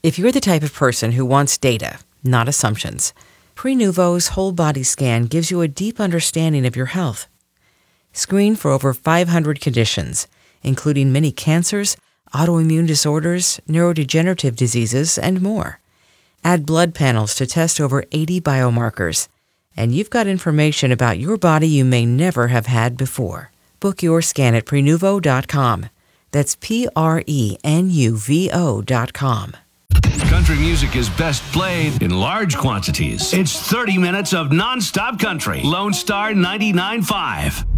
If you're the type of person who wants data, not assumptions, Prenuvo's whole body scan gives you a deep understanding of your health. Screen for over 500 conditions, including many cancers, autoimmune disorders, neurodegenerative diseases, and more. Add blood panels to test over 80 biomarkers, and you've got information about your body you may never have had before. Book your scan at Prenuvo.com. That's Prenuvo.com. Country music is best played in large quantities. It's 30 minutes of nonstop country. Lone Star 99.5.